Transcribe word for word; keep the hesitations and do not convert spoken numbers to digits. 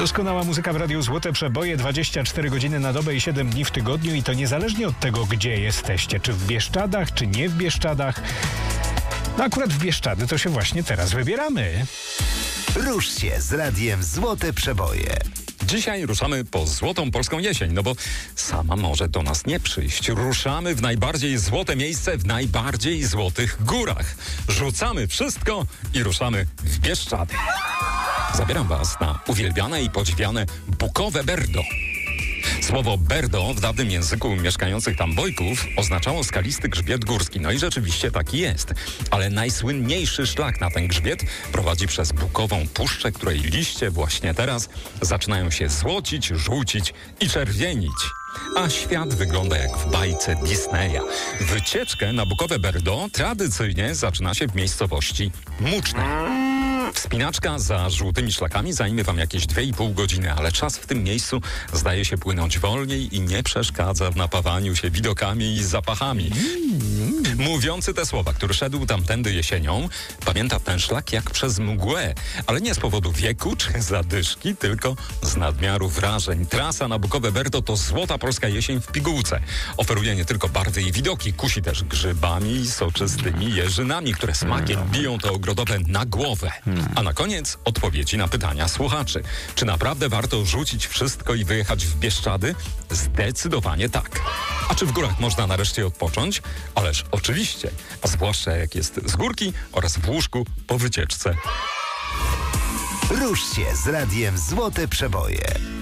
Doskonała muzyka w Radiu Złote Przeboje, dwadzieścia cztery godziny na dobę i siedem dni w tygodniu i to niezależnie od tego, gdzie jesteście, czy w Bieszczadach, czy nie w Bieszczadach. No akurat w Bieszczady to się właśnie teraz wybieramy. Rusz się z Radiem Złote Przeboje. Dzisiaj ruszamy po złotą polską jesień, no bo sama może do nas nie przyjść. Ruszamy w najbardziej złote miejsce w najbardziej złotych górach. Rzucamy wszystko i ruszamy w Bieszczady. Zabieram was na uwielbiane i podziwiane Bukowe Berdo. Słowo Berdo w dawnym języku mieszkających tam Bojków oznaczało skalisty grzbiet górski. No i rzeczywiście taki jest. Ale najsłynniejszy szlak na ten grzbiet prowadzi przez Bukową Puszczę, której liście właśnie teraz zaczynają się złocić, żółcić i czerwienić. A świat wygląda jak w bajce Disneya. Wycieczkę na Bukowe Berdo tradycyjnie zaczyna się w miejscowości Mucznej. Wspinaczka za żółtymi szlakami zajmie wam jakieś dwie i pół godziny, ale czas w tym miejscu zdaje się płynąć wolniej i nie przeszkadza w napawaniu się widokami i zapachami. Mówiący te słowa, który szedł tamtędy jesienią, pamięta ten szlak jak przez mgłę, ale nie z powodu wieku czy zadyszki, tylko z nadmiaru wrażeń. Trasa na Bukowe Berdo to złota polska jesień w pigułce. Oferuje nie tylko barwy i widoki, kusi też grzybami i soczystymi jeżynami, które smakiem biją te ogrodowe na głowę. A na koniec odpowiedzi na pytania słuchaczy. Czy naprawdę warto rzucić wszystko i wyjechać w Bieszczady? Zdecydowanie tak. A czy w górach można nareszcie odpocząć? Ależ oczywiście, a zwłaszcza jak jest z górki oraz w łóżku po wycieczce. Rusz się z Radiem Złote Przeboje.